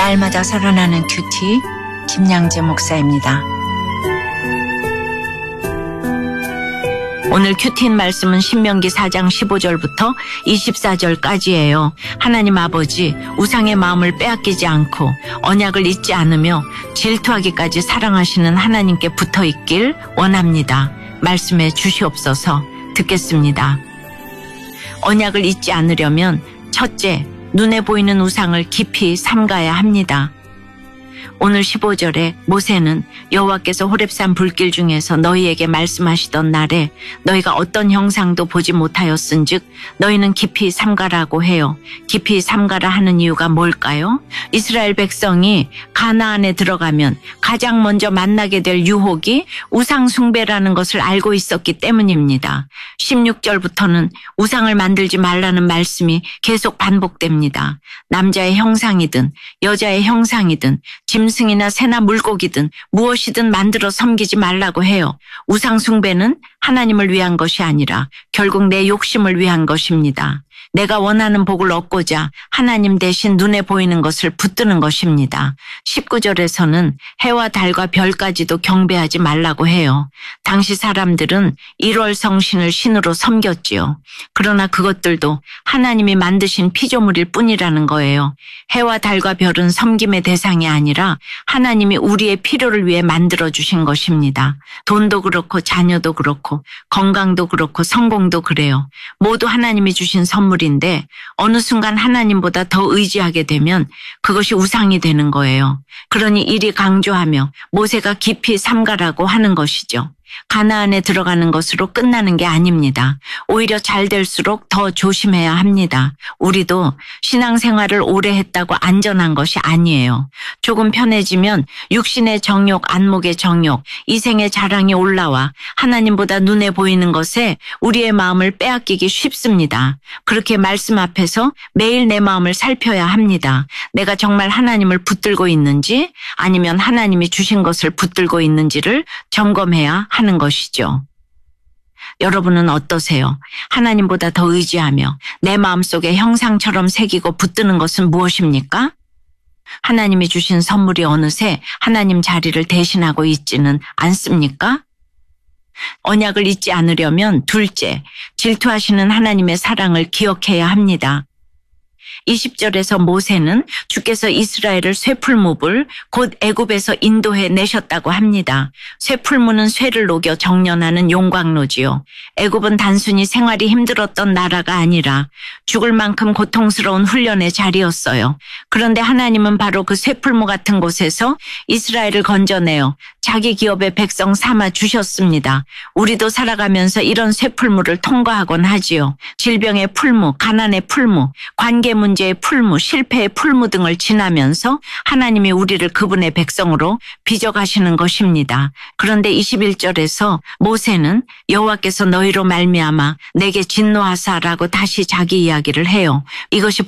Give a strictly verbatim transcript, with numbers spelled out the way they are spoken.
날마다 살아나는 큐티 김양재 목사입니다. 오늘 큐티인 말씀은 신명기 사 장 십오 절부터 이십사 절까지예요. 하나님 아버지, 우상의 마음을 빼앗기지 않고 언약을 잊지 않으며 질투하기까지 사랑하시는 하나님께 붙어있길 원합니다. 말씀해 주시옵소서. 듣겠습니다. 언약을 잊지 않으려면 첫째, 눈에 보이는 우상을 깊이 삼가야 합니다. 오늘 십오 절에 모세는 여호와께서 호렙산 불길 중에서 너희에게 말씀하시던 날에 너희가 어떤 형상도 보지 못하였은즉 너희는 깊이 삼가라고 해요. 깊이 삼가라 하는 이유가 뭘까요? 이스라엘 백성이 가나안에 들어가면 가장 먼저 만나게 될 유혹이 우상 숭배라는 것을 알고 있었기 때문입니다. 십육 절부터는 우상을 만들지 말라는 말씀이 계속 반복됩니다. 남자의 형상이든 여자의 형상이든 짐승이나 새나 물고기든 무엇이든 만들어 섬기지 말라고 해요. 우상 숭배는 하나님을 위한 것이 아니라 결국 내 욕심을 위한 것입니다. 내가 원하는 복을 얻고자 하나님 대신 눈에 보이는 것을 붙드는 것입니다. 십구 절에서는 해와 달과 별까지도 경배하지 말라고 해요. 당시 사람들은 일월 성신을 신으로 섬겼지요. 그러나 그것들도 하나님이 만드신 피조물일 뿐이라는 거예요. 해와 달과 별은 섬김의 대상이 아니라 하나님이 우리의 필요를 위해 만들어주신 것입니다. 돈도 그렇고 자녀도 그렇고 건강도 그렇고 성공도 그래요. 모두 하나님이 주신 선물이 인데 어느 순간 하나님보다 더 의지하게 되면 그것이 우상이 되는 거예요. 그러니 이리 강조하며 모세가 깊이 삼가라고 하는 것이죠. 가나안에 들어가는 것으로 끝나는 게 아닙니다. 오히려 잘 될수록 더 조심해야 합니다. 우리도 신앙생활을 오래 했다고 안전한 것이 아니에요. 조금 편해지면 육신의 정욕, 안목의 정욕, 이생의 자랑이 올라와 하나님보다 눈에 보이는 것에 우리의 마음을 빼앗기기 쉽습니다. 그렇게 말씀 앞에서 매일 내 마음을 살펴야 합니다. 내가 정말 하나님을 붙들고 있는지 아니면 하나님이 주신 것을 붙들고 있는지를 점검해야 합니다. 하는 것이죠. 여러분은 어떠세요? 하나님보다 더 의지하며 내 마음속에 형상처럼 새기고 붙드는 것은 무엇입니까? 하나님이 주신 선물이 어느새 하나님 자리를 대신하고 있지는 않습니까? 언약을 잊지 않으려면 둘째, 질투하시는 하나님의 사랑을 기억해야 합니다. 이십 절에서 모세는 주께서 이스라엘을 쇠풀무불 곧 애굽에서 인도해 내셨다고 합니다. 쇠풀무는 쇠를 녹여 정련하는 용광로지요. 애굽은 단순히 생활이 힘들었던 나라가 아니라 죽을 만큼 고통스러운 훈련의 자리였어요. 그런데 하나님은 바로 그 쇠풀무 같은 곳에서 이스라엘을 건져내어 자기 기업의 백성 삼아 주셨습니다. 우리도 살아가면서 이런 쇠풀무를 통과하곤 하지요. 질병의 풀무, 가난의 풀무, 관계 문제의 풀무, 실패의 풀무 등을 지나면서 하나님이 우리를 그분의 백성으로 빚어가시는 것입니다. 그런데 이십일 절에서 모세는 여호와께서 너희로 말미암아 내게 진노하사라고 다시 자기 이야기를 해요. 이것이